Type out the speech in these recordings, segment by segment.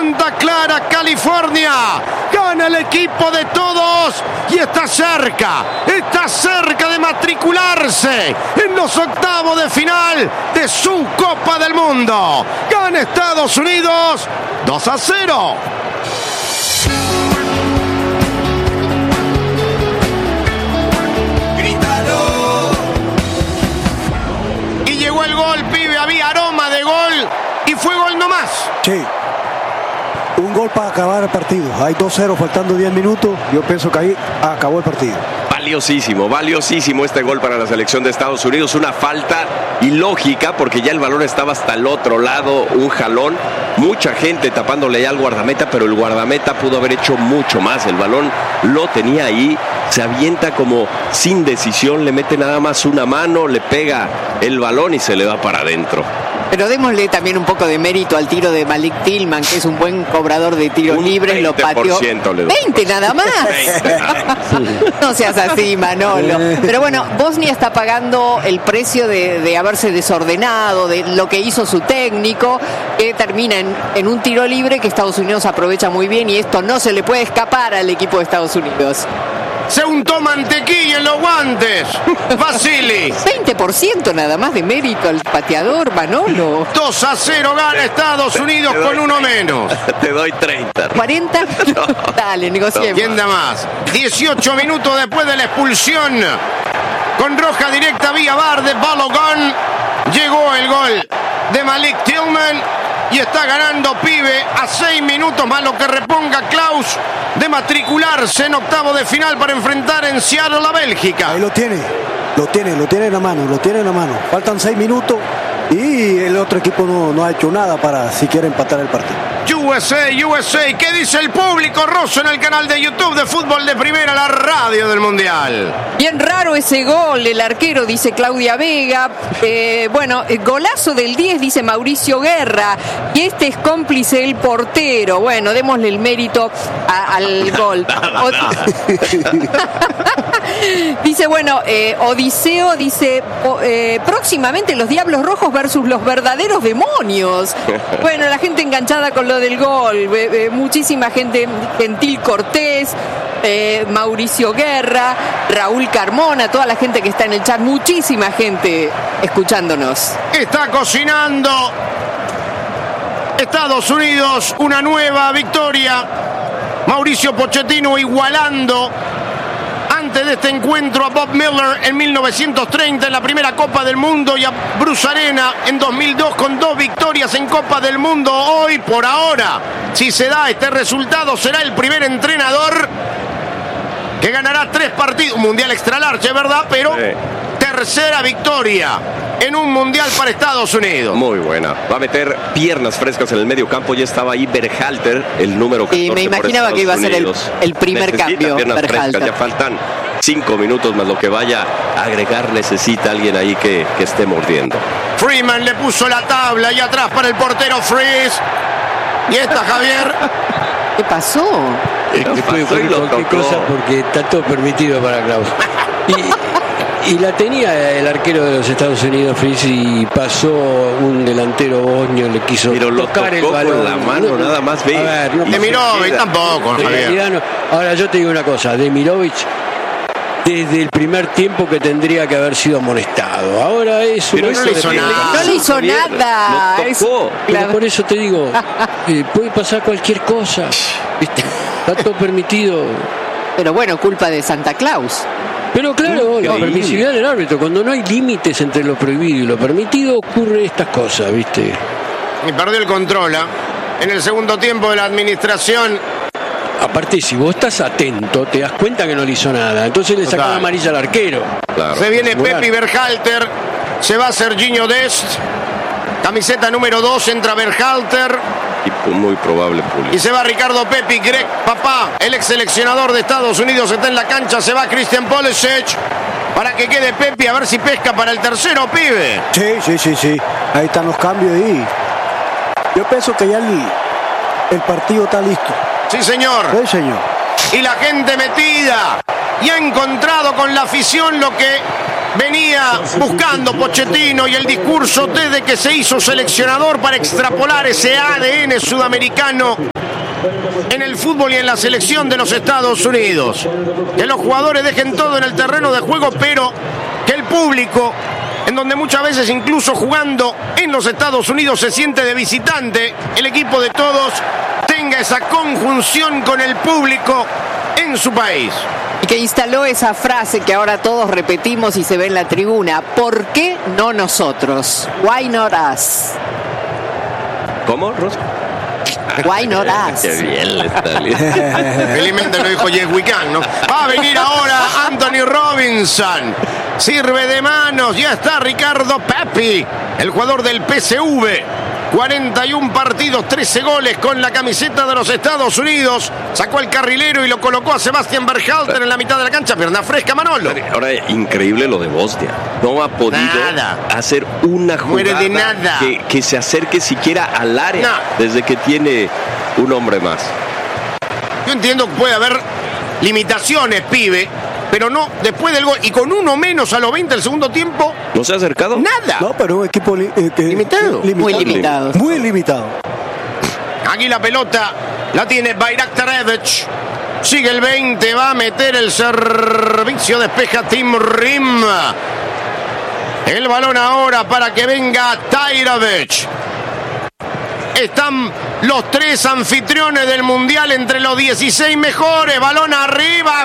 Santa Clara, California. Gana el equipo de todos y está cerca de matricularse en los octavos de final de su Copa del Mundo. Gana Estados Unidos 2-0. Y llegó el gol, pibe, había aroma de gol y fue gol nomás. Sí. Un gol para acabar el partido. Hay 2-0 faltando 10 minutos. Yo pienso que ahí acabó el partido. Valiosísimo este gol para la selección de Estados Unidos. Una falta ilógica porque ya el balón estaba hasta el otro lado, un jalón. Mucha gente tapándole ya al guardameta, pero el guardameta pudo haber hecho mucho más. El balón lo tenía ahí, se avienta como sin decisión, le mete nada más una mano, le pega el balón y se le va para adentro. Pero démosle también un poco de mérito al tiro de Malik Tillman, que es un buen cobrador de tiros libres, lo pateó. 20 nada más. 20. No seas así, Manolo. Pero bueno, Bosnia está pagando el precio de haberse desordenado, de lo que hizo su técnico, que termina en un tiro libre que Estados Unidos aprovecha muy bien, y esto no se le puede escapar al equipo de Estados Unidos. Se untó mantequilla en los guantes. Vasili. 20% nada más de mérito al pateador, Manolo. 2-0 gana Estados Unidos con uno menos. Te doy 30. ¿40? No. Dale, negociemos. ¿Quién da más? 18 minutos después de la expulsión, con roja directa vía VAR de Balogun, llegó el gol de Malik Tillman. Y está ganando, pibe, a 6 minutos más lo que reponga Klaus de matricularse en octavo de final para enfrentar en Seattle a Bélgica. Ahí lo tiene en la mano, Faltan 6 minutos y el otro equipo no ha hecho nada para siquiera empatar el partido. USA, ¿qué dice el público, Rosso, en el canal de YouTube de Fútbol de Primera, la radio del Mundial? Bien raro ese gol, el arquero, dice Claudia Vega. Bueno, golazo del 10, dice Mauricio Guerra. Y este es cómplice el portero. Bueno, démosle el mérito al gol. Dice, bueno, Odiseo dice, próximamente los Diablos Rojos versus los verdaderos demonios. Bueno, la gente enganchada con lo del gol, muchísima gente, Gentil Cortés, Mauricio Guerra, Raúl Carmona, toda la gente que está en el chat, muchísima gente escuchándonos. Está cocinando Estados Unidos una nueva victoria. Mauricio Pochettino igualando antes de este encuentro a Bob Miller en 1930 en la primera Copa del Mundo y a Bruce Arena en 2002 con 2 victorias en Copa del Mundo. Hoy, por ahora, si se da este resultado, será el primer entrenador que ganará 3 partidos. Un mundial extra large, ¿verdad? Pero tercera victoria en un mundial para Estados Unidos. Muy buena. Va a meter piernas frescas en el medio campo. Ya estaba ahí Berhalter, el número 14. Y me imaginaba que iba a ser el primer cambio. Berhalter. Ya faltan 5 minutos más lo que vaya a agregar. Necesita alguien ahí que esté mordiendo. Freeman le puso la tabla y atrás para el portero Freeze. Y esta, Javier. ¿Qué pasó? Después fue cualquier cosa porque está todo permitido para Klaus. Y la tenía el arquero de los Estados Unidos, Freeze, y pasó un delantero bosnio, le quiso tocar el balón con la mano, nada más. Demirovic tampoco, Javier. Ahora yo te digo una cosa, Demirovic desde el primer tiempo que tendría que haber sido amonestado. Ahora es no le hizo nada. No le hizo nada. Pero por eso te digo, puede pasar cualquier cosa. ¿Viste? Está todo permitido. Pero bueno, culpa de Santa Claus. Pero claro, la permisividad del árbitro, cuando no hay límites entre lo prohibido y lo permitido, ocurre estas cosas, ¿viste? Y perdió el control, en el segundo tiempo de la administración. Aparte, si vos estás atento, te das cuenta que no le hizo nada. Entonces le sacan amarilla al arquero. Claro. Se viene Pepi Berhalter, se va Serginho Dest, camiseta número 2, entra Berhalter. Y muy probable Pulisic. Y se va Ricardo Pepi, Greg Papá, el ex seleccionador de Estados Unidos, está en la cancha, se va Christian Pulisic para que quede Pepi, a ver si pesca para el tercero, pibe. Sí. Ahí están los cambios y yo pienso que ya el partido está listo. Sí, señor. Sí, señor. Y la gente metida y ha encontrado con la afición lo que venía buscando Pochettino y el discurso desde que se hizo seleccionador para extrapolar ese ADN sudamericano en el fútbol y en la selección de los Estados Unidos. Que los jugadores dejen todo en el terreno de juego, pero que el público, en donde muchas veces incluso jugando en los Estados Unidos se siente de visitante, el equipo de todos tenga esa conjunción con el público en su país. Y que instaló esa frase que ahora todos repetimos y se ve en la tribuna: ¿por qué no nosotros? Why not us? ¿Cómo, Rosa? Why not us? Qué bien le está. Felizmente lo dijo Yes We Can, ¿no? Va a venir ahora Anthony Robinson. Sirve de manos, ya está Ricardo Pepi, el jugador del PSV. 41 partidos, 13 goles con la camiseta de los Estados Unidos. Sacó al carrilero y lo colocó a Sebastian Berhalter en la mitad de la cancha. Pierna fresca, Manolo. Ahora, increíble lo de Bosnia. No ha podido hacer una jugada de nada. Que se acerque siquiera al área desde que tiene un hombre más. Yo entiendo que puede haber limitaciones, pibe, pero no después del gol y con uno menos a los 20 del segundo tiempo. ¿No se ha acercado? Nada. No, pero un equipo limitado. Muy limitado. Muy limitado. Aquí la pelota la tiene Bayraktarevic. Sigue el 20, va a meter el servicio, despeja Tim Rim. El balón ahora para que venga Tajrovic. Están los tres anfitriones del Mundial entre los 16 mejores. Balón arriba,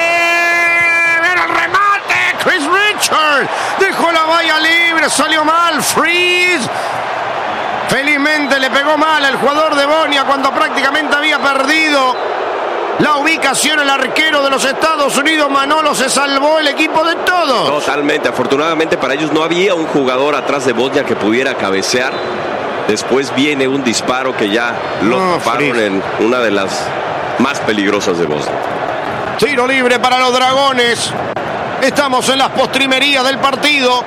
el remate, Chris Richard dejó la valla libre, salió mal, Freeze. Felizmente le pegó mal al jugador de Bosnia cuando prácticamente había perdido la ubicación. El arquero de los Estados Unidos, Manolo, se salvó el equipo de todos. Totalmente, afortunadamente para ellos no había un jugador atrás de Bosnia que pudiera cabecear. Después viene un disparo que ya lo taparon en una de las más peligrosas de Bosnia. Tiro libre para los Dragones. Estamos en las postrimerías del partido.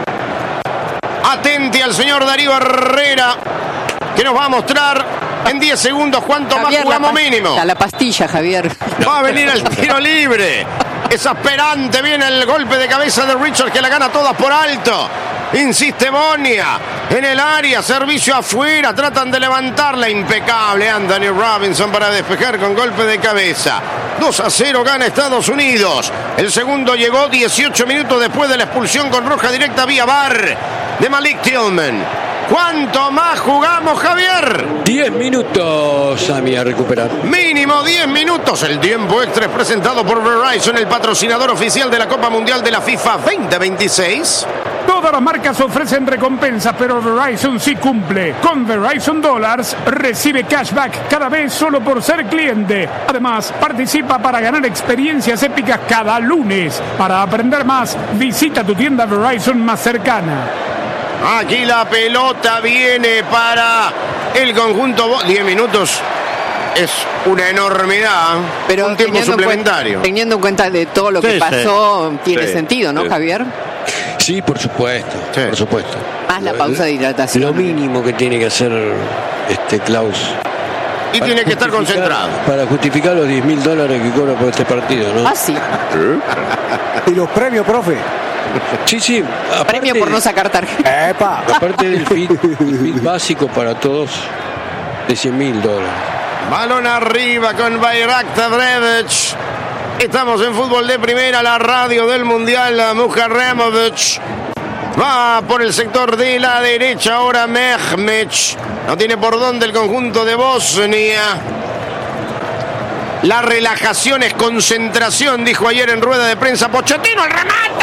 Atente al señor Darío Herrera, que nos va a mostrar en 10 segundos cuánto Javier, más jugamos mínimo. A la pastilla, Javier. Va a venir el tiro libre. Exasperante viene el golpe de cabeza de Richard, que la gana todas por alto. Insiste Bosnia en el área, servicio afuera, tratan de levantarla, impecable Anthony Robinson para despejar con golpe de cabeza. 2-0 gana Estados Unidos. El segundo llegó 18 minutos después de la expulsión con roja directa vía VAR de Malik Tillman. ¿Cuánto más jugamos, Javier? 10 minutos, Sami, a recuperar. Mínimo 10 minutos. El tiempo extra es presentado por Verizon, el patrocinador oficial de la Copa Mundial de la FIFA 2026. Todas las marcas ofrecen recompensas, pero Verizon sí cumple. Con Verizon Dollars recibe cashback cada vez solo por ser cliente. Además, participa para ganar experiencias épicas cada lunes. Para aprender más, visita tu tienda Verizon más cercana. Aquí la pelota viene para el conjunto. 10 minutos es una enormidad. Pero un tiempo suplementario. Teniendo en cuenta de todo lo que pasó, tiene sentido, ¿no, Javier? Sí, por supuesto, por supuesto. Más la pausa de hidratación. Lo mínimo que tiene que hacer Klaus. Y tiene que estar concentrado. Para justificar los $10.000 que cobra por este partido, ¿no? Ah, sí. Y los premios, profe. Sí. Premio por no sacar tarjeta. ¡Epa! Aparte del fit básico para todos de $100.000. Balón arriba con Bayraktarevic. Estamos en fútbol de primera, la radio del Mundial. Muharremovic va por el sector de la derecha. Ahora Mehmech. No tiene por dónde el conjunto de Bosnia. La relajación es concentración, dijo ayer en rueda de prensa Pochettino. ¡El remate!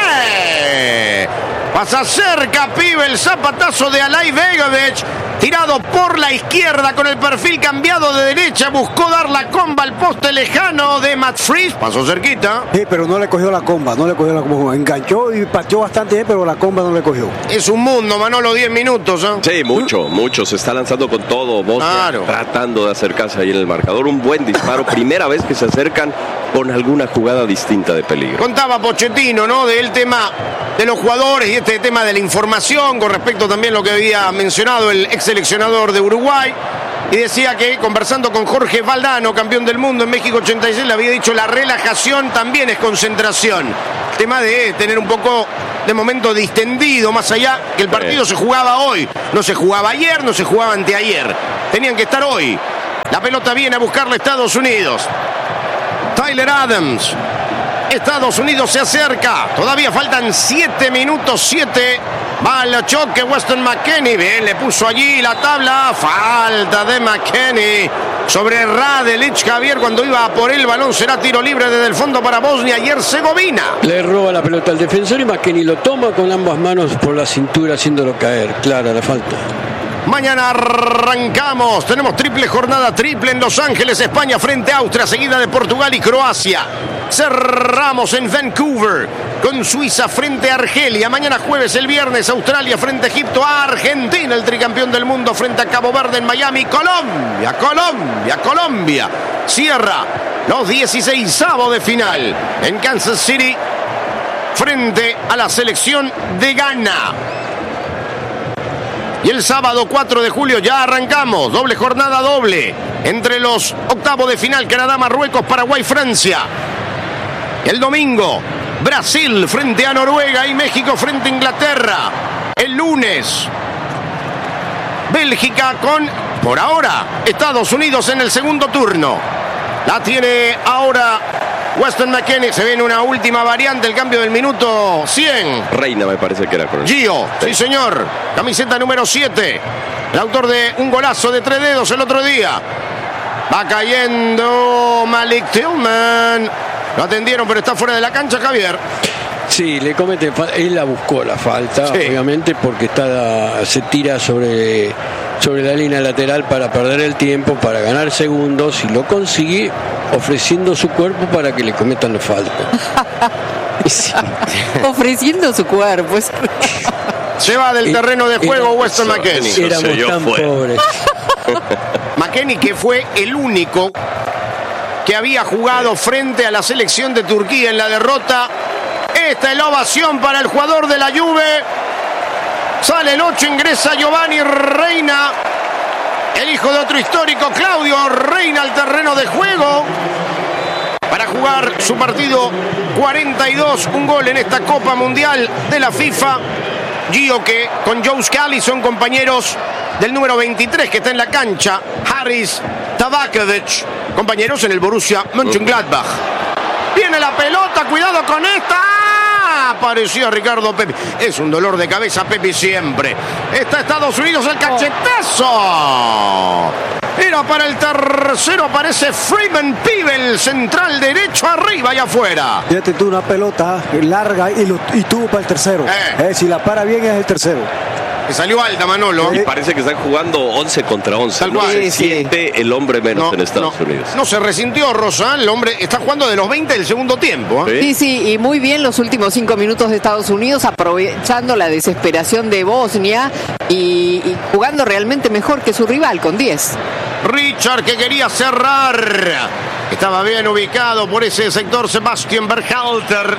Pasa cerca, pibe, el zapatazo de Alay Begovic. Tirado por la izquierda con el perfil cambiado de derecha. Buscó dar la comba al poste lejano de Matt Freeze. Pasó cerquita. Sí, pero no le cogió la comba, enganchó y pateó bastante bien, pero la comba no le cogió. Es un mundo, Manolo, 10 minutos. Sí, mucho. Se está lanzando con todo. Bosnia tratando de acercarse ahí en el marcador. Un buen disparo. Primera vez que se acercan con alguna jugada distinta de peligro. Contaba Pochettino, ¿no? Del tema de los jugadores y este tema de la información con respecto también a lo que había mencionado el ex seleccionador de Uruguay. Y decía que conversando con Jorge Valdano, campeón del mundo en México 86, le había dicho la relajación también es concentración. Tema de tener un poco de momento distendido, más allá que el partido se jugaba hoy. No se jugaba ayer, no se jugaba anteayer. Tenían que estar hoy. La pelota viene a buscarle Estados Unidos. Tyler Adams. Estados Unidos se acerca. Todavía faltan 7 minutos. 7. Va al choque Weston McKennie. Bien, le puso allí la tabla. Falta de McKennie sobre Radeljic. Javier, cuando iba por el balón, será tiro libre desde el fondo para Bosnia y Herzegovina. Le roba la pelota al defensor y McKennie lo toma con ambas manos por la cintura, haciéndolo caer. Clara la falta. Mañana arrancamos. Tenemos triple jornada, triple en Los Ángeles, España frente a Austria, seguida de Portugal y Croacia. Cerramos en Vancouver con Suiza frente a Argelia. Mañana jueves, el viernes, Australia frente a Egipto, Argentina, el tricampeón del mundo frente a Cabo Verde en Miami, Colombia. Cierra los 16avos de final en Kansas City frente a la selección de Ghana. Y el sábado 4 de julio ya arrancamos. Doble jornada doble. Entre los octavos de final, Canadá, Marruecos, Paraguay, Francia. El domingo, Brasil frente a Noruega y México frente a Inglaterra. El lunes, Bélgica con, por ahora, Estados Unidos en el segundo turno. La tiene ahora Weston McKennie. Se viene una última variante, el cambio del minuto 100. Reina me parece que era con él. Gio, sí señor. Camiseta número 7. El autor de un golazo de 3 dedos el otro día. Va cayendo Malik Tillman. Lo atendieron, pero está fuera de la cancha, Javier. Sí, le comete. Él la buscó la falta, sí, obviamente, porque se tira sobre la línea lateral para perder el tiempo, para ganar segundos, y lo consigue ofreciendo su cuerpo para que le cometan la falta. Sí. Ofreciendo su cuerpo. Se va del terreno de juego Weston McKennie. Éramos tan pobres. McKennie, que fue el único que había jugado frente a la selección de Turquía en la derrota. Esta es la ovación para el jugador de la Juve. Sale el 8, ingresa Giovanni Reina, el hijo de otro histórico, Claudio Reina, al terreno de juego para jugar su partido 42, un gol en esta Copa Mundial de la FIFA. Gio, que con Joe Scally son compañeros del número 23 que está en la cancha, Haris Tabakovic, compañeros en el Borussia Mönchengladbach. Viene la pelota, cuidado con esta. Apareció Ricardo Pepi. Es un dolor de cabeza, Pepi, siempre. Está Estados Unidos, el cachetazo. Era para el tercero, aparece Freeman Peeble, central derecho, arriba y afuera. Fíjate tú, una pelota larga y tuvo para el tercero. Si la para bien es el tercero. Que salió alta, Manolo. Y parece que están jugando 11 contra 11. No se siente el hombre menos en Estados Unidos. No se resintió, Rosa. El hombre está jugando de los 20 del segundo tiempo. Sí, y muy bien los últimos 5 minutos de Estados Unidos, aprovechando la desesperación de Bosnia y jugando realmente mejor que su rival, con 10. Richard, que quería cerrar. Estaba bien ubicado por ese sector Sebastian Berhalter.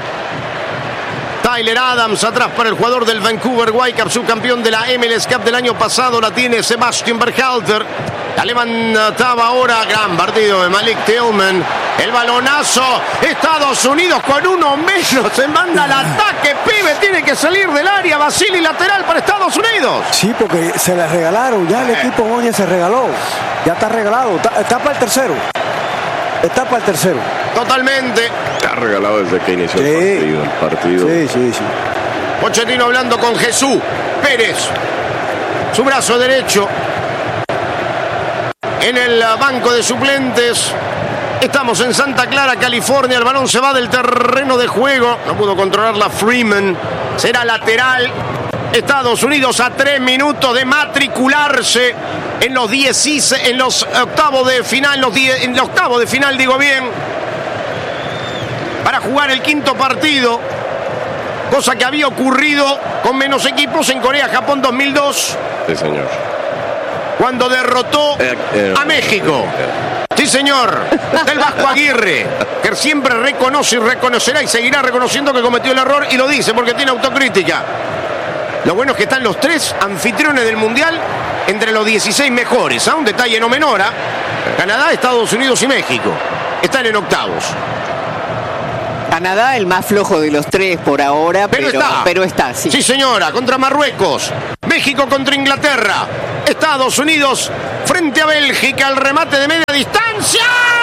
Tyler Adams atrás para el jugador del Vancouver Whitecaps, subcampeón de la MLS Cup del año pasado. La tiene Sebastian Berhalter. La levantaba ahora. Gran partido de Malik Tillman. El balonazo. Estados Unidos con uno menos. Se manda al ataque. Pibe tiene que salir del área. Basili, lateral para Estados Unidos. Sí, porque se la regalaron. Ya el equipo Bosnia se regaló. Ya está regalado. Está para el tercero. Está para el tercero. Totalmente. Está regalado desde que inició el partido. Sí. Pochettino hablando con Jesús Pérez. Su brazo derecho en el banco de suplentes. Estamos en Santa Clara, California. El balón se va del terreno de juego. No pudo controlarla Freeman. Será lateral. Estados Unidos a 3 minutos de matricularse en los octavos de final, en los octavos de final, digo bien, para jugar el quinto partido, cosa que había ocurrido con menos equipos en Corea-Japón 2002. Sí, señor. Cuando derrotó a México. Sí, señor. Del Vasco Aguirre, que siempre reconoce y reconocerá y seguirá reconociendo que cometió el error, y lo dice porque tiene autocrítica. Lo bueno es que están los 3 anfitriones del Mundial entre los 16 mejores. Un detalle no menor. Canadá, Estados Unidos y México están en octavos. Canadá el más flojo de los 3 por ahora, pero está, sí. Sí, señora, contra Marruecos. México contra Inglaterra. Estados Unidos frente a Bélgica. El remate de media distancia.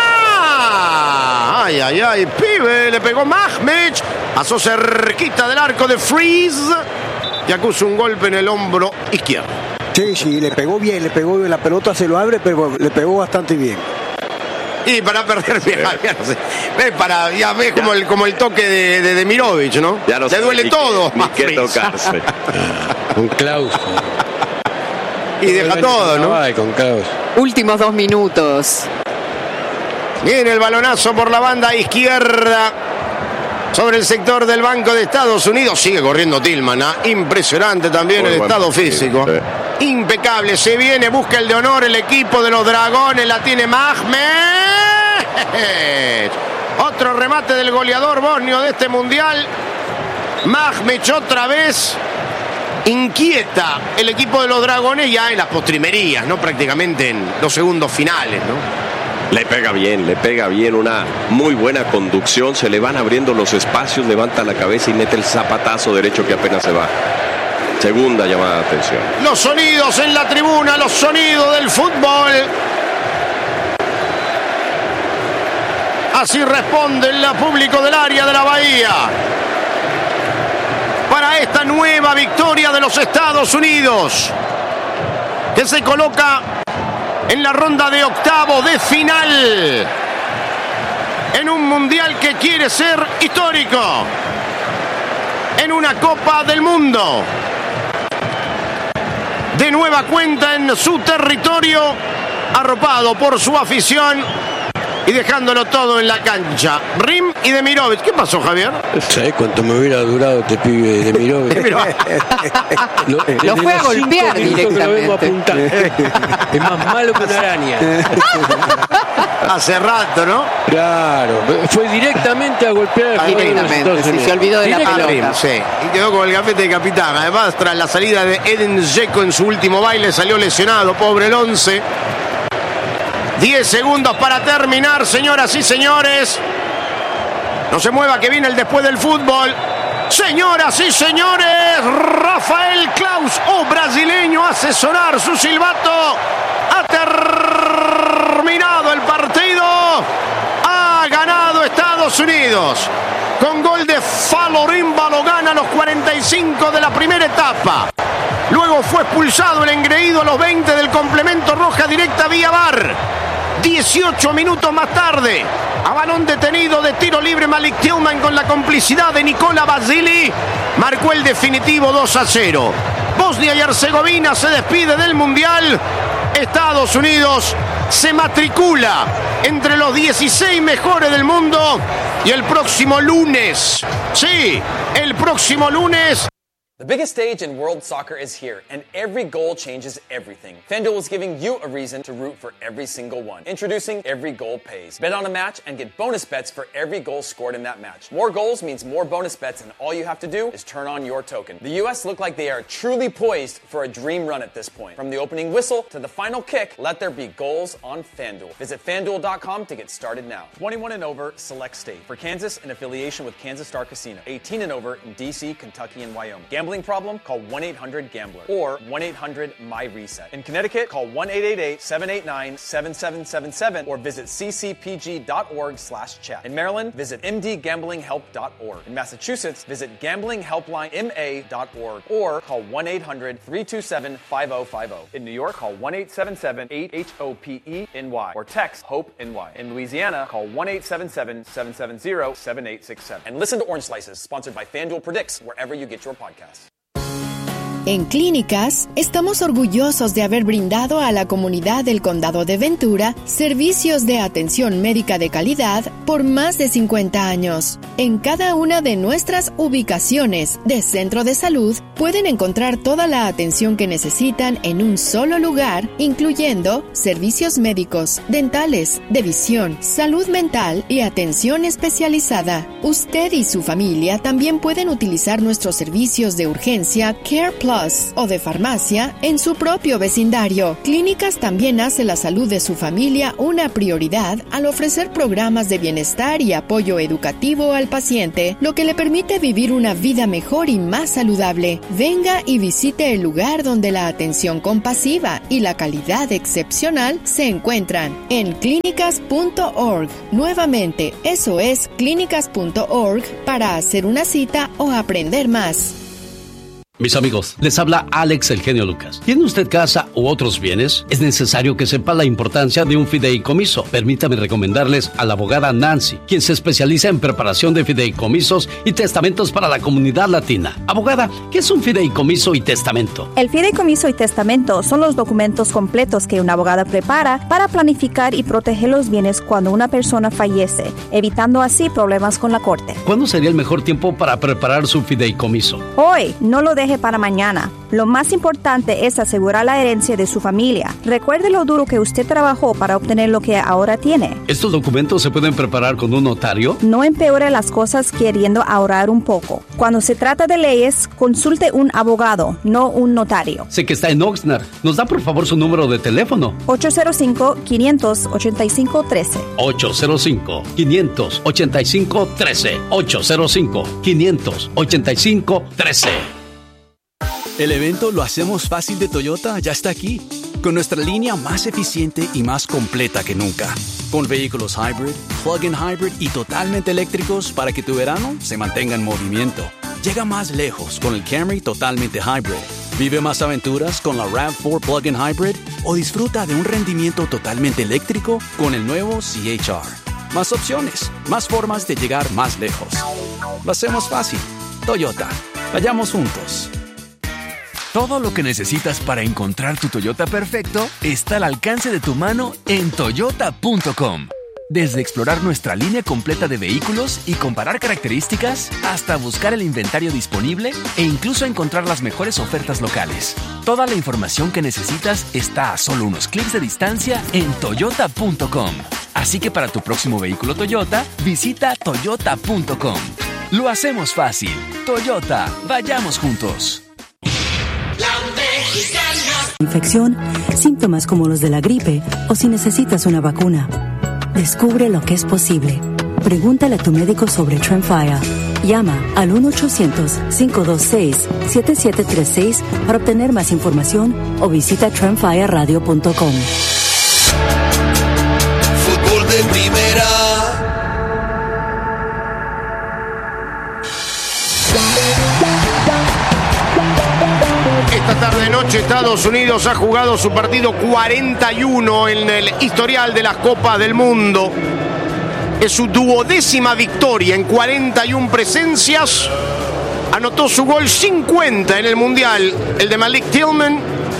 Ay, ay, ay, pibe, le pegó Mahmich. Pasó cerquita del arco de Freeze y acusa un golpe en el hombro izquierdo. Sí, le pegó bien, la pelota se lo abre, pero le pegó bastante bien. Y para perder bien, ya ves como el toque de Demirovic, ¿no? Ya no le duele todo. Ni qué tocarse. Con Klaus. Y deja todo, ¿no? Ay, con Klaus. Últimos 2 minutos. Viene el balonazo por la banda izquierda sobre el sector del Banco de Estados Unidos. Sigue corriendo Tillman, ¿eh? Impresionante también el estado físico. Sí. Impecable, se viene, busca el de honor el equipo de los Dragones, la tiene Mahmich. Otro remate del goleador bosnio de este mundial. Mahmich otra vez. Inquieta el equipo de los Dragones ya en las postrimerías, ¿no? Prácticamente en los segundos finales, ¿no? Le pega bien, una muy buena conducción, se le van abriendo los espacios, levanta la cabeza y mete el zapatazo derecho que apenas se va. Segunda llamada de atención. Los sonidos en la tribuna, los sonidos del fútbol. Así responde el público del área de la Bahía para esta nueva victoria de los Estados Unidos, que se coloca en la ronda de octavos de final en un mundial que quiere ser histórico, en una Copa del Mundo. De nueva cuenta en su territorio, arropado por su afición y dejándolo todo en la cancha. Rim y Demirovic. ¿Qué pasó, Javier? ¿Sabés cuánto me hubiera durado este pibe Demirovic? Lo fue a golpear directamente. Es más malo que una araña. Hace rato, ¿no? Claro, fue directamente a golpear. Directamente, si se olvidó de la pelota. Sí, y quedó con el gafete de capitán. Además, tras la salida de Edin Dzeko en su último baile, salió lesionado, pobre el 11. 10 segundos para terminar, señoras y señores. No se mueva, que viene el después del fútbol. Señoras y señores, Rafael Klaus, brasileño, hace sonar su silbato. Ha terminado el partido. Ha ganado Estados Unidos. Con gol de Falorín Balogan a los 45 de la primera etapa. Luego fue expulsado el engreído a los 20 del complemento, roja directa vía VAR. 18 minutos más tarde, a balón detenido de tiro libre, Malik Tillman con la complicidad de Nikola Basili marcó el definitivo 2-0. Bosnia y Herzegovina se despide del Mundial. Estados Unidos se matricula entre los 16 mejores del mundo y el próximo lunes, el próximo lunes, The biggest stage in world soccer is here, and every goal changes everything. FanDuel is giving you a reason to root for every single one. Introducing Every Goal Pays. Bet on a match and get bonus bets for every goal scored in that match. More goals means more bonus bets, and all you have to do is turn on your token. The U.S. look like they are truly poised for a dream run at this point. From the opening whistle to the final kick, let there be goals on FanDuel. Visit FanDuel.com to get started now. 21 and over, select state. For Kansas, in affiliation with Kansas Star Casino. 18 and over in D.C., Kentucky, and Wyoming. Gambling problem? Call 1-800-GAMBLER or 1-800-MY-RESET. In Connecticut, call 1-888-789-7777 or visit ccpg.org/chat. In Maryland, visit mdgamblinghelp.org. In Massachusetts, visit gamblinghelplinema.org or call 1-800-327-5050. In New York, call 1-877-8-HOPE-NY or text HOPE-NY. In Louisiana, call 1-877-770-7867. And listen to Orange Slices, sponsored by FanDuel Predicts, wherever you get your podcasts. En Clínicas, estamos orgullosos de haber brindado a la comunidad del Condado de Ventura servicios de atención médica de calidad por más de 50 años. En cada una de nuestras ubicaciones de centro de salud pueden encontrar toda la atención que necesitan en un solo lugar, incluyendo servicios médicos, dentales, de visión, salud mental y atención especializada. Usted y su familia también pueden utilizar nuestros servicios de urgencia Care Plus Plus o de farmacia en su propio vecindario. Clínicas también hace la salud de su familia una prioridad al ofrecer programas de bienestar y apoyo educativo al paciente, lo que le permite vivir una vida mejor y más saludable. Venga y visite el lugar donde la atención compasiva y la calidad excepcional se encuentran en clínicas.org. Nuevamente, eso es clínicas.org para hacer una cita o aprender más. Mis amigos, les habla Alex el Genio Lucas. ¿Tiene usted casa u otros bienes? Es necesario que sepa la importancia de un fideicomiso. Permítame recomendarles a la abogada Nancy, quien se especializa en preparación de fideicomisos y testamentos para la comunidad latina. Abogada, ¿qué es un fideicomiso y testamento? El fideicomiso y testamento son los documentos completos que una abogada prepara para planificar y proteger los bienes cuando una persona fallece, evitando así problemas con la corte. ¿Cuándo sería el mejor tiempo para preparar su fideicomiso? Hoy, no lo deje para mañana. Lo más importante es asegurar la herencia de su familia. Recuerde lo duro que usted trabajó para obtener lo que ahora tiene. ¿Estos documentos se pueden preparar con un notario? No empeore las cosas queriendo ahorrar un poco. Cuando se trata de leyes, consulte un abogado, no un notario. Sé que está en Oxnard. ¿Nos da por favor su número de teléfono? 805-585-13. 805-585-13. 805-585-13. El evento Lo Hacemos Fácil de Toyota ya está aquí, con nuestra línea más eficiente y más completa que nunca, con vehículos hybrid, plug-in hybrid y totalmente eléctricos para que tu verano se mantenga en movimiento. Llega más lejos con el Camry totalmente hybrid. Vive más aventuras con la RAV4 plug-in hybrid o disfruta de un rendimiento totalmente eléctrico con el nuevo CHR. Más opciones, más formas de llegar más lejos. Lo hacemos fácil. Toyota. Vayamos juntos. Todo lo que necesitas para encontrar tu Toyota perfecto está al alcance de tu mano en Toyota.com. Desde explorar nuestra línea completa de vehículos y comparar características, hasta buscar el inventario disponible e incluso encontrar las mejores ofertas locales. Toda la información que necesitas está a solo unos clics de distancia en Toyota.com. Así que para tu próximo vehículo Toyota, visita Toyota.com. Lo hacemos fácil. Toyota, vayamos juntos. Infección, síntomas como los de la gripe o si necesitas una vacuna. Descubre lo que es posible. Pregúntale a tu médico sobre Tremfya. Llama al 1-800-526-7736 para obtener más información o visita tremfyaradio.com. Fútbol de primera. Esta tarde-noche Estados Unidos ha jugado su partido 41 en el historial de las Copas del Mundo. Es su 12ª victoria en 41 presencias. Anotó su gol 50 en el Mundial, el de Malik Tillman,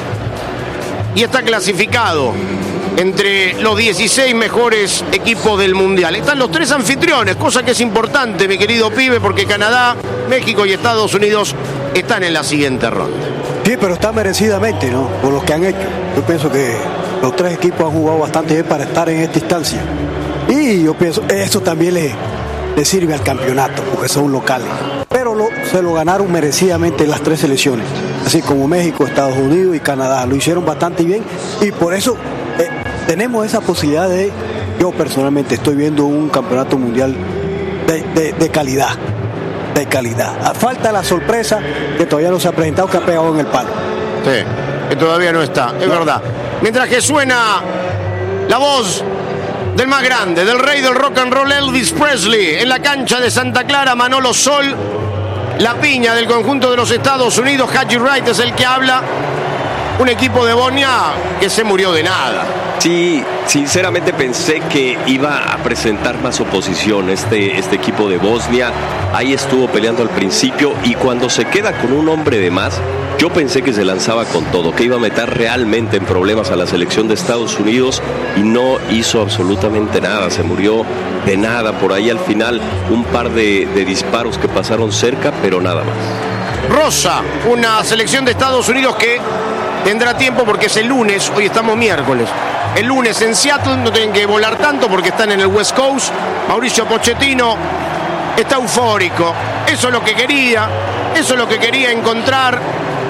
y está clasificado entre los 16 mejores equipos del Mundial. Están los 3 anfitriones, cosa que es importante, mi querido pibe, porque Canadá, México y Estados Unidos están en la siguiente ronda. Sí, pero está merecidamente, ¿no? Por lo que han hecho. Yo pienso que los 3 equipos han jugado bastante bien para estar en esta instancia. Y yo pienso que eso también le sirve al campeonato, porque son locales. Pero se lo ganaron merecidamente las 3 selecciones. Así como México, Estados Unidos y Canadá. Lo hicieron bastante bien y por eso tenemos esa posibilidad de... Yo personalmente estoy viendo un campeonato mundial de calidad. De calidad. Falta la sorpresa que todavía no se ha presentado, que ha pegado en el palo. Sí, que todavía no está, es verdad. Mientras que suena la voz del más grande, del rey del rock and roll, Elvis Presley, en la cancha de Santa Clara, Manolo Sol, la piña del conjunto de los Estados Unidos, Haji Wright es el que habla. Un equipo de Bosnia que se murió de nada. Sí, sinceramente pensé que iba a presentar más oposición este equipo de Bosnia. Ahí estuvo peleando al principio y cuando se queda con un hombre de más, yo pensé que se lanzaba con todo, que iba a meter realmente en problemas a la selección de Estados Unidos y no hizo absolutamente nada, se murió de nada. Por ahí al final un par de disparos que pasaron cerca, pero nada más. Rosa, una selección de Estados Unidos que tendrá tiempo porque es el lunes, hoy estamos miércoles. El lunes en Seattle, no tienen que volar tanto porque están en el West Coast. Mauricio Pochettino está eufórico. Eso es lo que quería encontrar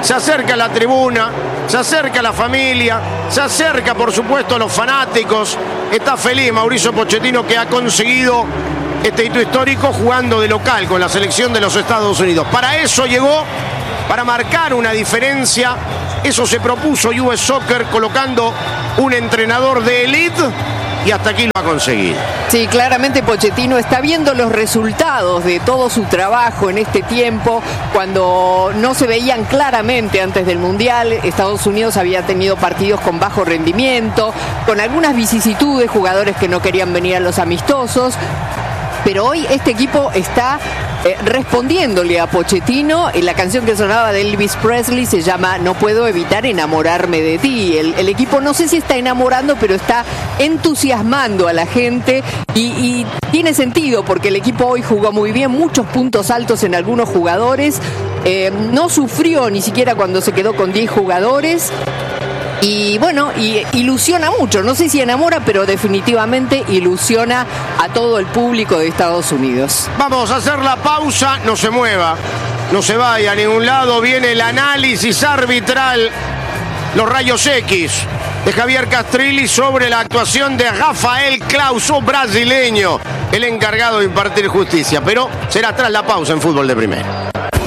se acerca a la tribuna, se acerca a la familia, se acerca por supuesto a los fanáticos. Está feliz Mauricio Pochettino, que ha conseguido este hito histórico jugando de local con la selección de los Estados Unidos. Para eso llegó, para marcar una diferencia. Eso se propuso US Soccer, colocando un entrenador de élite, y hasta aquí lo ha conseguido. Sí, claramente Pochettino está viendo los resultados de todo su trabajo en este tiempo, cuando no se veían claramente antes del Mundial. Estados Unidos había tenido partidos con bajo rendimiento, con algunas vicisitudes, jugadores que no querían venir a los amistosos. Pero hoy este equipo está respondiéndole a Pochettino. La canción que sonaba de Elvis Presley se llama No puedo evitar enamorarme de ti. El equipo no sé si está enamorando, pero está entusiasmando a la gente, y tiene sentido porque el equipo hoy jugó muy bien, muchos puntos altos en algunos jugadores, no sufrió ni siquiera cuando se quedó con 10 jugadores. Y bueno, y ilusiona mucho, no sé si enamora, pero definitivamente ilusiona a todo el público de Estados Unidos. Vamos a hacer la pausa, no se mueva, no se vaya a ningún lado, viene el análisis arbitral, los rayos X de Javier Castrilli sobre la actuación de Rafael Clauso, brasileño, el encargado de impartir justicia, pero será tras la pausa en Fútbol de Primera.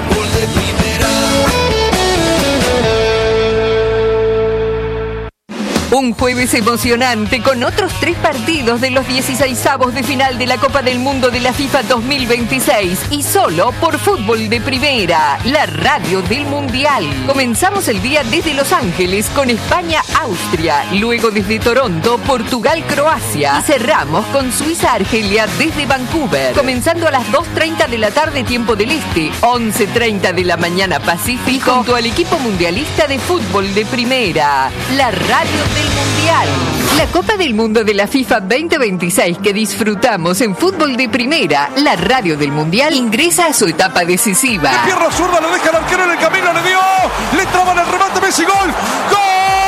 Un jueves emocionante con otros 3 partidos de los 16avos de final de la Copa del Mundo de la FIFA 2026 y solo por Fútbol de Primera, la radio del Mundial. Comenzamos el día desde Los Ángeles con España-Austria, luego desde Toronto, Portugal-Croacia y cerramos con Suiza-Argelia desde Vancouver, comenzando a las 2:30 de la tarde tiempo del Este, 11:30 de la mañana Pacífico, junto al equipo mundialista de Fútbol de Primera, la radio del Mundial. La Copa del Mundo de la FIFA 2026 que disfrutamos en Fútbol de Primera, la radio del Mundial, ingresa a su etapa decisiva. De pierna zurda lo deja el arquero en el camino, le dio, le traban el remate, Messi, gol, ¡gol!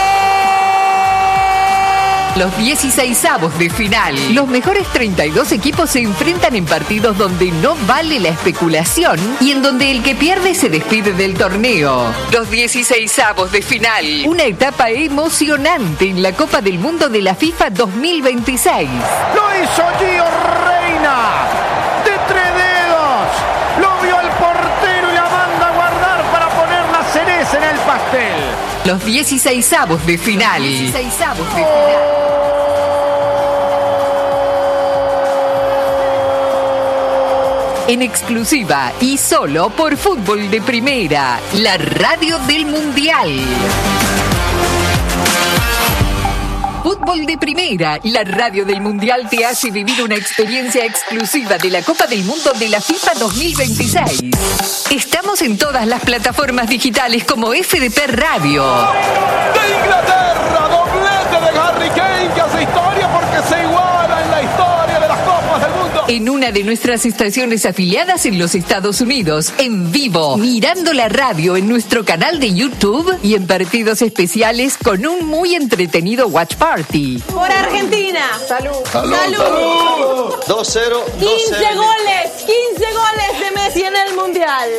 Los 16avos de final. Los mejores 32 equipos se enfrentan en partidos donde no vale la especulación y en donde el que pierde se despide del torneo. Los 16avos de final. Una etapa emocionante en la Copa del Mundo de la FIFA 2026. Lo hizo Gio Reyna. De 3 dedos. Lo vio el portero y la manda a guardar para poner la cereza en el pastel. Los 16avos de final. 16avos de final. En exclusiva y solo por Fútbol de Primera, la radio del Mundial. Fútbol de Primera, la radio del Mundial te hace vivir una experiencia exclusiva de la Copa del Mundo de la FIFA 2026. Estamos en todas las plataformas digitales como FDP Radio. De Inglaterra, doblete de Harry Kane, que hace historia porque se iguala en la historia de las Copas del Mundo. En una de nuestras estaciones afiliadas en los Estados Unidos, en vivo, mirando la radio en nuestro canal de YouTube y en partidos especiales con un muy entretenido watch party. Por Argentina. Salud. Salud. Salud. 2-0. 15 goles. 15 goles de Messi en el Mundial.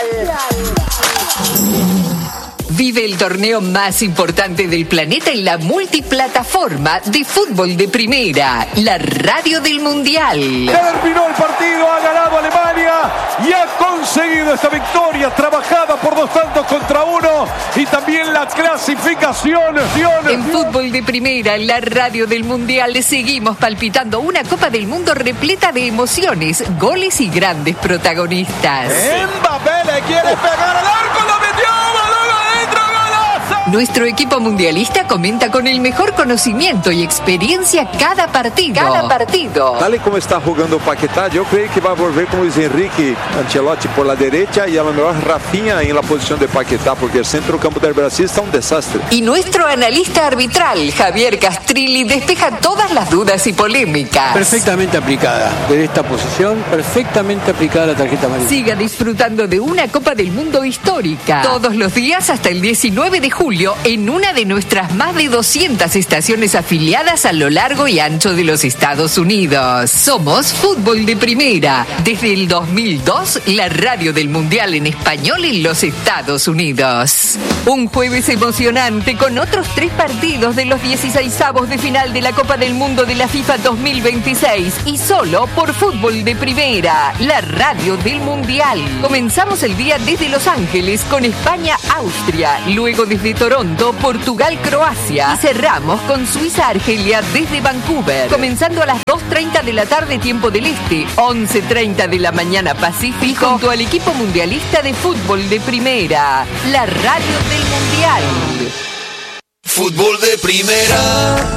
Vive el torneo más importante del planeta en la multiplataforma de Fútbol de Primera, la radio del Mundial. Terminó el partido, ha ganado Alemania y ha conseguido esta victoria trabajada por 2-1 y también la clasificación. En Fútbol de Primera, la radio del Mundial, seguimos palpitando una Copa del Mundo repleta de emociones, goles y grandes protagonistas. Mbappé le quiere pegar al arco, lo metió, balón adentro, golazo. Nuestro equipo mundialista comenta con el mejor conocimiento y experiencia cada partido. Tal y como está jugando Paquetá, yo creo que va a volver con Luis Enrique Ancelotti por la derecha y a lo mejor Rafinha en la posición de Paquetá, porque el centrocampo del Brasil está un desastre. Y nuestro analista arbitral, Javier Castrilli, despeja todas las dudas y polémicas. Perfectamente aplicada. Desde esta posición, perfectamente aplicada la tarjeta amarilla. Siga disfrutando de una Copa del Mundo histórica. Todos los días hasta el 19 de julio radio en una de nuestras más de 200 estaciones afiliadas a lo largo y ancho de los Estados Unidos. Somos Fútbol de Primera. Desde el 2002, la radio del Mundial en español en los Estados Unidos. Un jueves emocionante con otros 3 partidos de los 16avos de final de la Copa del Mundo de la FIFA 2026 y solo por Fútbol de Primera, la radio del Mundial. Comenzamos el día desde Los Ángeles con España-Austria, luego desde Toronto, Portugal-Croacia y cerramos con Suiza-Argelia desde Vancouver, comenzando a las 2:30 de la tarde tiempo del Este, 11:30 de la mañana Pacífico, junto al equipo mundialista de Fútbol de Primera, la radio del Mundial. Fútbol de Primera.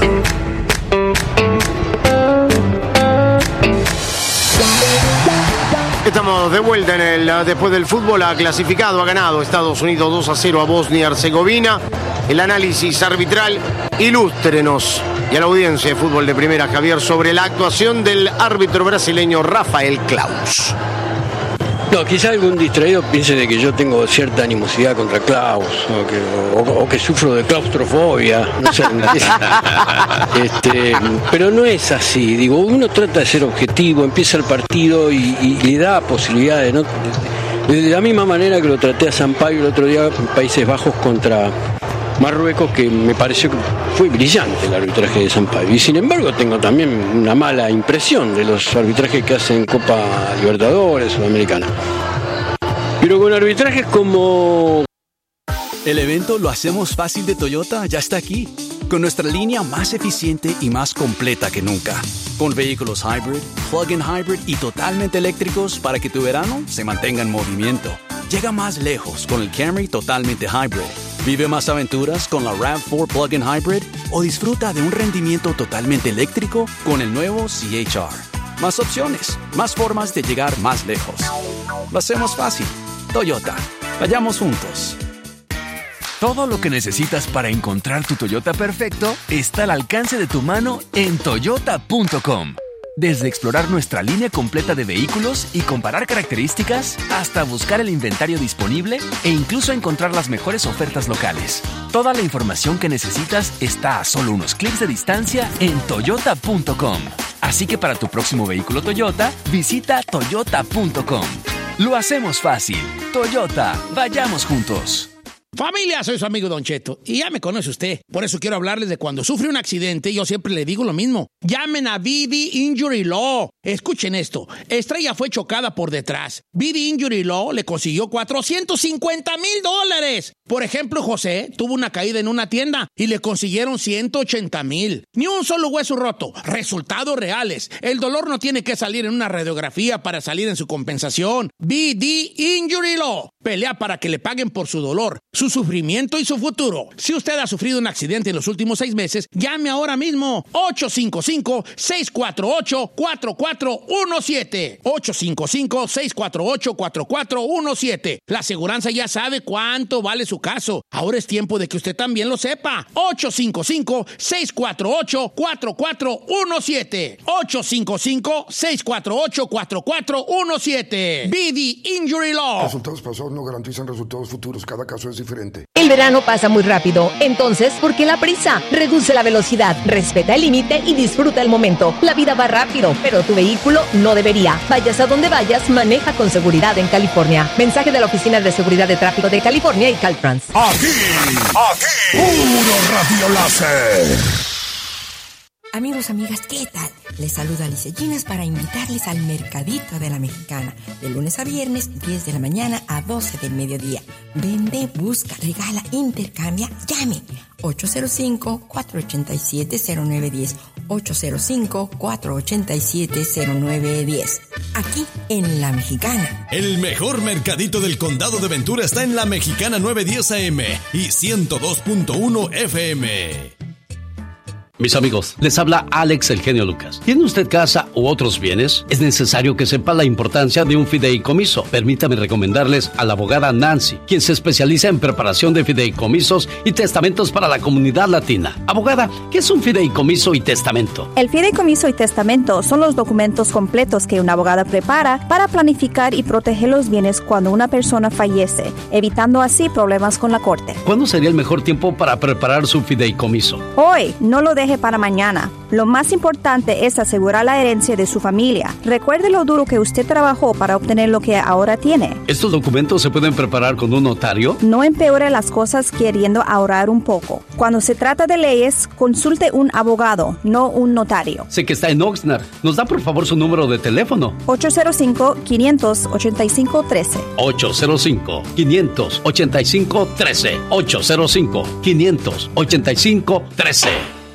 Estamos de vuelta en el después del fútbol. Ha clasificado, ha ganado Estados Unidos 2-0 a Bosnia-Herzegovina. El análisis arbitral, ilústrenos y a la audiencia de Fútbol de Primera, Javier, sobre la actuación del árbitro brasileño Rafael Klaus. No, quizá algún distraído piense de que yo tengo cierta animosidad contra Klaus o que sufro de claustrofobia, no sé. Pero no es así. Digo, uno trata de ser objetivo, empieza el partido y le da posibilidades, ¿no? De la misma manera que lo traté a Sampaio el otro día en Países Bajos contra Marruecos, que me pareció que fue brillante el arbitraje de Sampaio. Y sin embargo tengo también una mala impresión de los arbitrajes que hacen Copa Libertadores, Sudamericana. Pero con arbitrajes como... El evento Lo Hacemos Fácil de Toyota ya está aquí, con nuestra línea más eficiente y más completa que nunca. Con vehículos hybrid, plug-in hybrid y totalmente eléctricos para que tu verano se mantenga en movimiento. Llega más lejos con el Camry totalmente hybrid. Vive más aventuras con la RAV4 Plug-in Hybrid o disfruta de un rendimiento totalmente eléctrico con el nuevo CHR. Más opciones, más formas de llegar más lejos. Lo hacemos fácil. Toyota. Vayamos juntos. Todo lo que necesitas para encontrar tu Toyota perfecto está al alcance de tu mano en toyota.com. Desde explorar nuestra línea completa de vehículos y comparar características, hasta buscar el inventario disponible e incluso encontrar las mejores ofertas locales. Toda la información que necesitas está a solo unos clics de distancia en toyota.com. Así que para tu próximo vehículo Toyota, visita toyota.com. Lo hacemos fácil. Toyota, vayamos juntos. Familia, soy su amigo Don Cheto y ya me conoce usted. Por eso quiero hablarles de cuando sufre un accidente. Yo siempre le digo lo mismo. Llamen a BD Injury Law. Escuchen esto. Estrella fue chocada por detrás. BD Injury Law le consiguió $450,000. Por ejemplo, José tuvo una caída en una tienda y le consiguieron $180,000. Ni un solo hueso roto. Resultados reales. El dolor no tiene que salir en una radiografía para salir en su compensación. BD Injury Law. Pelea para que le paguen por su dolor, su sufrimiento y su futuro. Si usted ha sufrido un accidente en los últimos 6 meses, llame ahora mismo. 855-648-4417. 855-648-4417. La aseguranza ya sabe cuánto vale su caso. Ahora es tiempo de que usted también lo sepa. 855-648-4417. 855-648-4417. BD Injury Law. Resultados pasados no garantizan resultados futuros. Cada caso es diferente. El verano pasa muy rápido. Entonces, ¿por qué la prisa? Reduce la velocidad, respeta el límite y disfruta el momento. La vida va rápido, pero tu vehículo no debería. Vayas a donde vayas, maneja con seguridad en California. Mensaje de la Oficina de Seguridad de Tráfico de California y Caltrans. Aquí, puro radio láser. Amigos, amigas, ¿qué tal? Les saluda Alicia Ginas para invitarles al Mercadito de la Mexicana. De lunes a viernes, 10 de la mañana a 12 del mediodía. Vende, busca, regala, intercambia, llame. 805-487-0910. 805-487-0910. Aquí en La Mexicana. El mejor mercadito del condado de Ventura está en La Mexicana 910 AM y 102.1 FM. Mis amigos, les habla Alex el genio Lucas. ¿Tiene usted casa u otros bienes? Es necesario que sepa la importancia de un fideicomiso. Permítame recomendarles a la abogada Nancy, quien se especializa en preparación de fideicomisos y testamentos para la comunidad latina. Abogada, ¿qué es un fideicomiso y testamento? El fideicomiso y testamento son los documentos completos que una abogada prepara para planificar y proteger los bienes cuando una persona fallece, evitando así problemas con la corte. ¿Cuándo sería el mejor tiempo para preparar su fideicomiso? Hoy, no lo deje para mañana. Lo más importante es asegurar la herencia de su familia. Recuerde lo duro que usted trabajó para obtener lo que ahora tiene. ¿Estos documentos se pueden preparar con un notario? No empeore las cosas queriendo ahorrar un poco. Cuando se trata de leyes, consulte un abogado, no un notario. Sé que está en Oxnard. ¿Nos da por favor su número de teléfono? 805-585-13. 805-585-13. 805-585-13.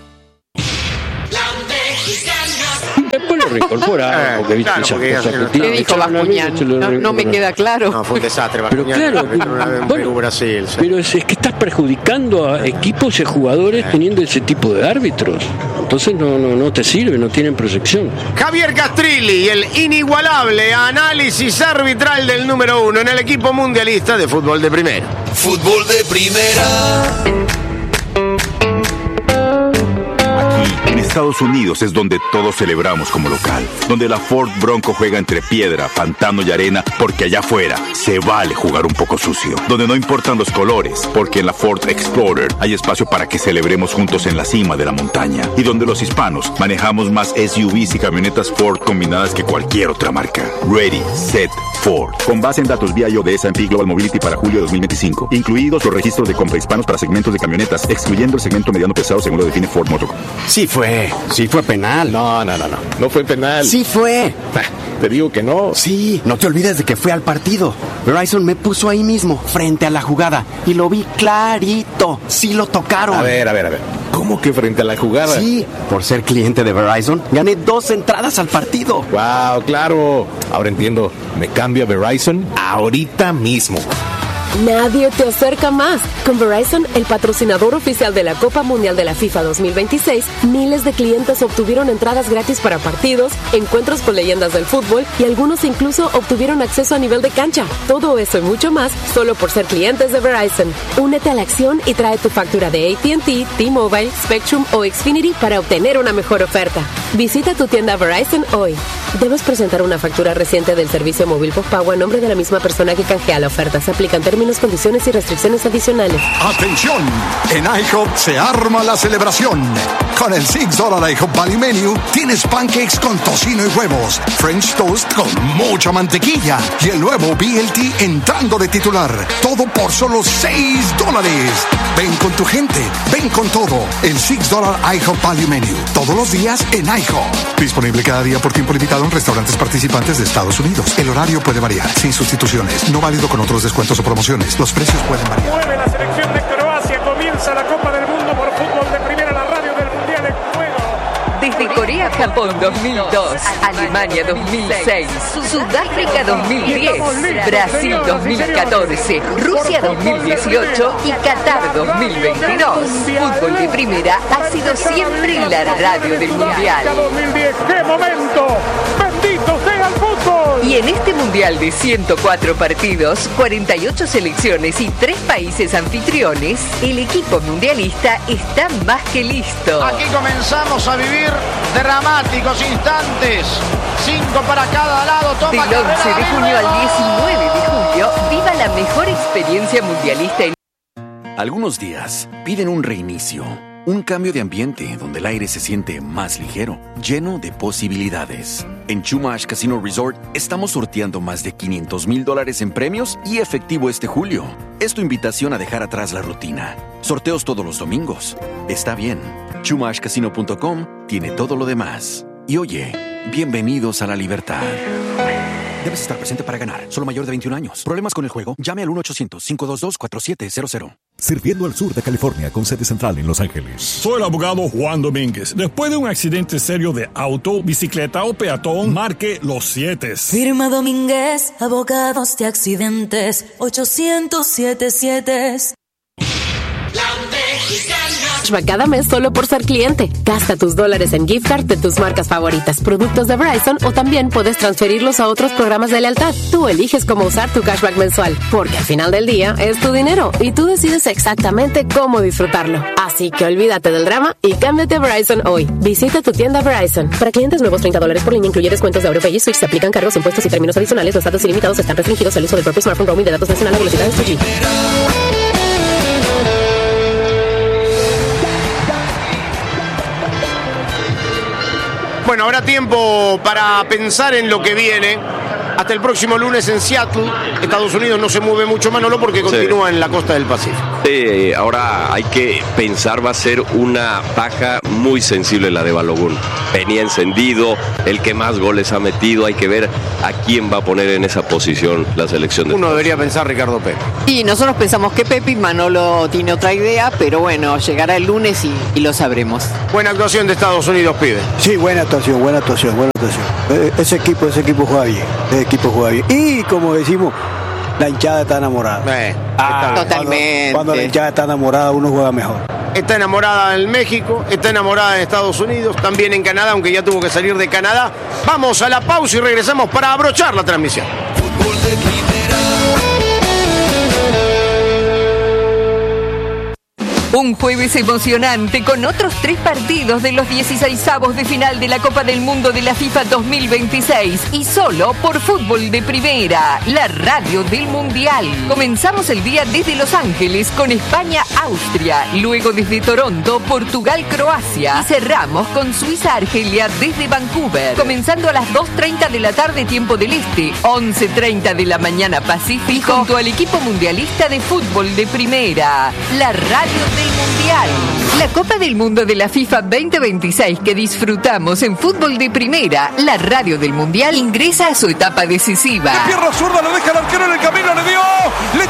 Después lo reincorporaron, porque viste esas cosas que ¿Qué dijo Bascuñán? No me queda claro. No, fue un desastre. Pero claro, bueno, Brasil, sí. pero es que estás perjudicando a equipos y a jugadores teniendo ese tipo de árbitros. Entonces no te sirve, no tienen proyección. Javier Castrilli, el inigualable análisis arbitral del número 1 en el equipo mundialista de fútbol de primera. Fútbol de primera. En Estados Unidos es donde todos celebramos como local, donde la Ford Bronco juega entre piedra, pantano y arena, porque allá afuera se vale jugar un poco sucio, donde no importan los colores, porque en la Ford Explorer hay espacio para que celebremos juntos en la cima de la montaña, y donde los hispanos manejamos más SUVs y camionetas Ford combinadas que cualquier otra marca. Ready, Set, Ford. Con base en datos BIOD de S&P Global Mobility para julio de 2025, incluidos los registros de compra hispanos para segmentos de camionetas, excluyendo el segmento mediano pesado según lo define Ford Motor. Sí fue penal. No fue penal. Sí fue. Te digo que no. Sí, no te olvides de que fue al partido. Verizon me puso ahí mismo, frente a la jugada, y lo vi clarito. Sí lo tocaron. A ver. ¿Cómo que frente a la jugada? Sí, por ser cliente de Verizon, gané 2 entradas al partido. Wow, claro. Ahora entiendo. Me cambio a Verizon ahorita mismo. Nadie te acerca más. Con Verizon, el patrocinador oficial de la Copa Mundial de la FIFA 2026, miles de clientes obtuvieron entradas gratis para partidos, encuentros con leyendas del fútbol y algunos incluso obtuvieron acceso a nivel de cancha. Todo eso y mucho más solo por ser clientes de Verizon. Únete a la acción y trae tu factura de AT&T, T-Mobile, Spectrum o Xfinity para obtener una mejor oferta. Visita tu tienda Verizon hoy. Debes presentar una factura reciente del servicio móvil postpago a nombre de la misma persona que canjea la oferta. Se aplican términos, condiciones y restricciones adicionales. ¡Atención! En IHOP se arma la celebración. Con el $6 IHOP Value Menu tienes pancakes con tocino y huevos, French toast con mucha mantequilla y el nuevo BLT entrando de titular. Todo por solo $6. Ven con tu gente, ven con todo. El $6 IHOP Value Menu. Todos los días en IHOP. Disponible cada día por tiempo limitado en restaurantes participantes de Estados Unidos. El horario puede variar, sin sustituciones. No válido con otros descuentos o promociones. Los precios pueden variar. Mueve la selección de Croacia. Comienza la Copa del Mundo por fútbol de primera, la radio del Mundial en juego. Desde Corea-Japón 2002, Alemania 2006, Sudáfrica 2010, Brasil 2014, Rusia 2018 y Qatar 2022. Fútbol de primera ha sido siempre la radio del Mundial. 2010, ¡qué momento! ¡Bendito sea el fútbol! Y en este Mundial de 104 partidos, 48 selecciones y 3 países anfitriones, el equipo mundialista está más que listo. Aquí comenzamos a vivir dramáticos instantes. 5 para cada lado. Toma Del 11 de junio al 19 de julio, viva la mejor experiencia mundialista en... Algunos días piden un reinicio, un cambio de ambiente donde el aire se siente más ligero, lleno de posibilidades. En Chumash Casino Resort estamos sorteando más de $500,000 en premios y efectivo este julio. Es tu invitación a dejar atrás la rutina. Sorteos todos los domingos. Está bien. ChumashCasino.com tiene todo lo demás. Y oye, bienvenidos a la libertad. Debes estar presente para ganar. Solo mayor de 21 años. ¿Problemas con el juego? Llame al 1-800-522-4700. Sirviendo al sur de California con sede central en Los Ángeles. Soy el abogado Juan Domínguez. Después de un accidente serio de auto, bicicleta o peatón, marque los 7. Firma Domínguez, abogados de accidentes, 800-7-7. cashback cada mes solo por ser cliente. Gasta tus dólares en gift card de tus marcas favoritas, productos de Verizon o también puedes transferirlos a otros programas de lealtad. Tú eliges cómo usar tu cashback mensual, porque al final del día es tu dinero y tú decides exactamente cómo disfrutarlo. Así que olvídate del drama y cámbiate a Verizon hoy. Visita tu tienda Verizon. Para clientes nuevos, $30 por línea, incluye descuentos de AutoPay y Switch. Se aplican cargos, impuestos y términos adicionales. Los datos ilimitados están restringidos al uso del propio smartphone. Roaming de datos nacional a velocidades 2G. Bueno, habrá tiempo para pensar en lo que viene. Hasta el próximo lunes en Seattle. Estados Unidos no se mueve mucho, Manolo, porque continúa en la costa del Pacífico. Sí, ahora hay que pensar, va a ser una baja muy sensible la de Balogun. Venía encendido, el que más goles ha metido. Hay que ver a quién va a poner en esa posición la selección de Uno debería pensar Ricardo Pepi. Y nosotros pensamos que Pepi, Manolo tiene otra idea, pero bueno, llegará el lunes y lo sabremos. Buena actuación de Estados Unidos, pibe. Sí, buena actuación. Ese equipo juega bien. Y como decimos, la hinchada está enamorada. Totalmente. Cuando la hinchada está enamorada, uno juega mejor. Está enamorada en México, está enamorada en Estados Unidos, también en Canadá, aunque ya tuvo que salir de Canadá. Vamos a la pausa y regresamos para abrochar la transmisión. Fútbol de primera. Un jueves emocionante con otros 3 partidos de los 16avos de final de la Copa del Mundo de la FIFA 2026 y solo por Fútbol de Primera, la radio del Mundial. Comenzamos el día desde Los Ángeles con España-Austria, luego desde Toronto, Portugal-Croacia y cerramos con Suiza-Argelia desde Vancouver. Comenzando a las 2:30 de la tarde tiempo del Este, 11:30 de la mañana Pacífico, junto al equipo mundialista de Fútbol de Primera, la radio del Mundial. La Copa del Mundo de la FIFA 2026 que disfrutamos en Fútbol de Primera, la radio del Mundial, ingresa a su etapa decisiva. De pierna zurda, lo deja el arquero en el camino, le dio